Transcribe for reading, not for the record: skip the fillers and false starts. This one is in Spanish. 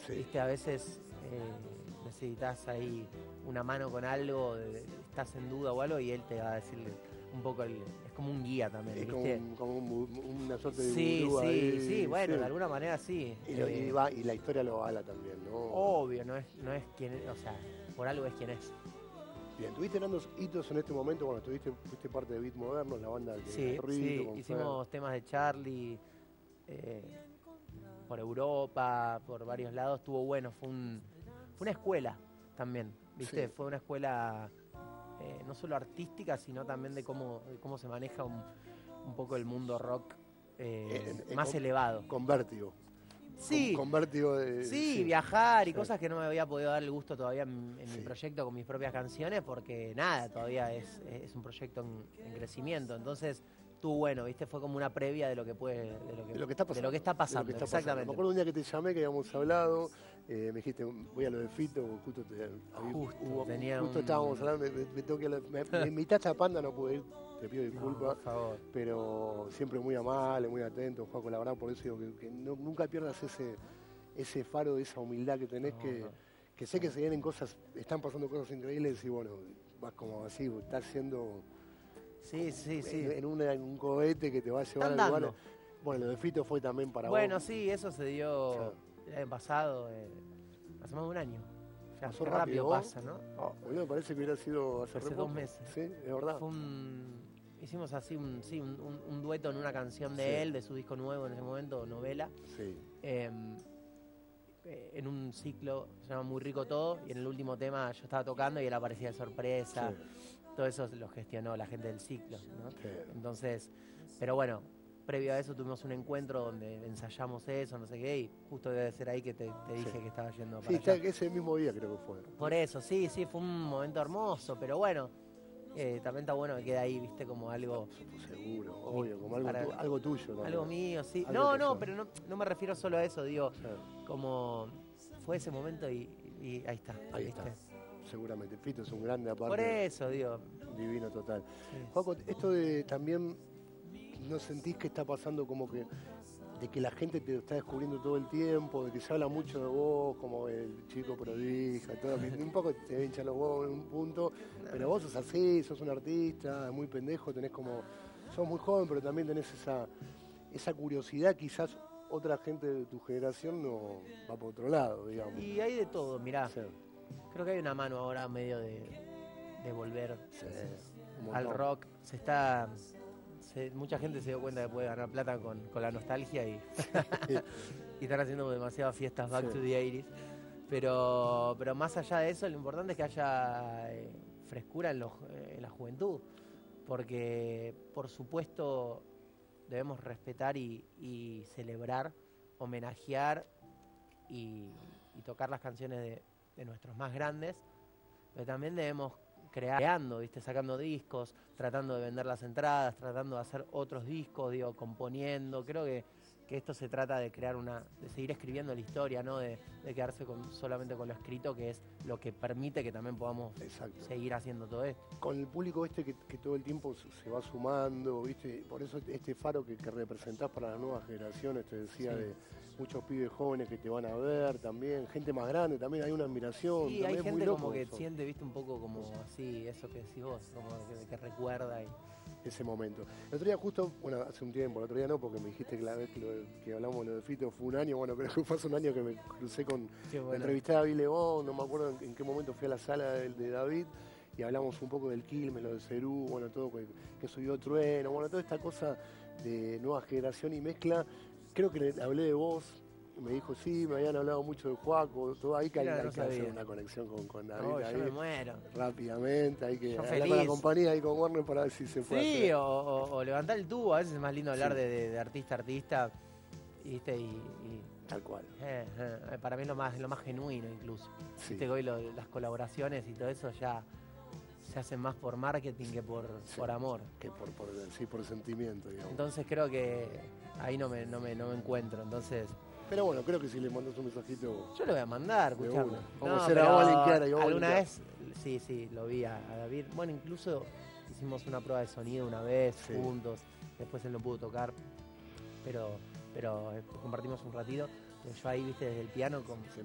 Sí. Viste, a veces necesitas ahí una mano con algo, estás en duda o algo, y él te va a decir un poco, es como un guía también, Es ¿viste? como una suerte de Sí, gurú sí, ahí. sí, bueno, Sí. de alguna manera sí. Y la historia lo avala también, ¿no? Obvio, no es quien es, o sea, por algo es quien es. Bien, tuviste grandes hitos en este momento cuando fuiste parte de Beat Modernos, la banda que Sí, Ruido, sí, con Fer. hicimos temas de Charlie eh, por Europa, por varios lados, estuvo bueno, fue una escuela también, ¿viste? Sí. Fue una escuela no solo artística, sino también de cómo se maneja un poco el mundo rock más elevado. Con Vértigo. Sí, Con Vértigo sí, sí. viajar y Sí. cosas que no me había podido dar el gusto todavía en mi Sí. proyecto con mis propias canciones, porque nada, todavía es un proyecto en crecimiento. Entonces, estuvo bueno, ¿viste? Fue como una previa de lo que puede, De lo que está pasando. de lo que está De lo que pasando, está pasando. Me exactamente. acuerdo un día que te llamé, que habíamos hablado, me dijiste, voy a lo de Fito, Tenía justo estábamos un... hablando, me invitaste a Panda, no pude ir, te pido No, disculpas, por favor. pero siempre muy amable, muy atento, Juan, colaborar, por eso digo que nunca pierdas ese faro de esa humildad que tenés, No, no. que sé que se vienen cosas, están pasando cosas increíbles y bueno, vas como así, estás siendo Sí, sí, sí. en un cohete que te va a llevar Están al lugar. dando. Bueno, lo de Fito fue también para Bueno, vos. sí, eso se O sea, dio el año pasado, hace más de un año. Ya, pasó qué rápido rápido. pasa, ¿no? Oh, Boludo, me parece que hubiera sido hace re hace 2 poco. meses. Sí, es verdad. Hicimos así un dueto en una canción Sí, de él, de su disco nuevo en ese momento, Novela, sí. em, en un ciclo, se llama Muy Rico Todo, y en el último tema yo estaba tocando y él aparecía de sorpresa. Sí, Todo eso lo gestionó la gente del ciclo, ¿no? sí. Entonces, pero bueno, previo a eso tuvimos un encuentro donde ensayamos eso, no sé qué, y justo debe ser ahí que te Sí. dije que estaba yendo Sí, para allá. ese mismo día creo que fue. Por eso, sí, sí, fue un momento hermoso, pero bueno, también está bueno que quede ahí, viste, como algo Seguro, obvio, como para algo tuyo también. algo mío, sí. Algo No, tuyo. no, pero no me refiero solo a eso, digo, Sí, como fue ese momento y ahí está, ahí ¿viste? está. Seguramente. Fito es un grande Por aparte. eso, digo, Divino total. sí. Juaco, esto de también no sentís que está pasando como que de que la gente te está descubriendo todo el tiempo, de que se habla mucho de vos, como el chico prodigio, todo, que un poco te hinchan los huevos en un punto, pero vos sos así, sos un artista, muy pendejo, sos muy joven, pero también tenés esa curiosidad, quizás otra gente de tu generación no va por otro lado, digamos. Y hay de todo, mirá, Sí, creo que hay una mano ahora medio de volver sí, un al montón. rock. Mucha gente se dio cuenta que puede ganar plata con la nostalgia y, y están haciendo demasiadas fiestas back Sí. to the 80s. Pero más allá de eso, lo importante es que haya frescura en la juventud. Porque, por supuesto, debemos respetar y celebrar, homenajear y tocar las canciones de nuestros más grandes, pero también debemos creando, ¿viste? Sacando discos, tratando de vender las entradas, tratando de hacer otros discos, digo, componiendo. Creo que esto se trata de de seguir escribiendo la historia, ¿no? De quedarse solamente con lo escrito, que es lo que permite que también podamos Exacto. seguir haciendo todo esto. Con el público que todo el tiempo se va sumando, ¿viste? Por eso este faro que representás para las nuevas generaciones, te decía, Sí. de muchos pibes jóvenes que te van a ver también, gente más grande también, hay una admiración, Y hay también es muy gente loco como que eso, siente, ¿viste? Un poco como así, eso que decís vos, como que recuerda y... ese momento. El otro día justo, bueno, hace un tiempo, el otro día no, porque me dijiste que la vez que hablamos lo de Fito fue un año, bueno, creo que fue hace un año que me crucé Qué me bueno. entrevisté a David Lebón, no me acuerdo en qué momento fui a la sala de David, y hablamos un poco del Quilmes, lo del Cerú, bueno, todo que subió Trueno, bueno, toda esta cosa de nueva generación y mezcla. Creo que le hablé de vos, y me dijo, sí, me habían hablado mucho de Juaco, todo ahí que Mira, hay no que hacer sabía. una conexión con David No, ahí yo me muero. rápidamente, hay que Yo hablar con la feliz. compañía ahí con Warner para ver si se puede Sí, hacer. o levantar el tubo, a veces es más lindo hablar Sí, de artista a artista, ¿viste? tal cual. Para mí es lo más genuino incluso. Sí. Viste que hoy las colaboraciones y todo eso ya se hacen más por marketing que por amor. Que sí, por sentimiento, digamos. Entonces creo que ahí no me encuentro. Entonces, Pero bueno, creo que si le mandas un mensajito yo le voy a mandar, de escuchame. una. Vamos No, a hacer pero vamos a linkear ahí, vamos a alguna linkear. vez, sí, lo vi a David. Bueno, incluso hicimos una prueba de sonido una vez Sí. juntos. Después él no pudo tocar, pero compartimos un ratito. Yo ahí, viste, desde el piano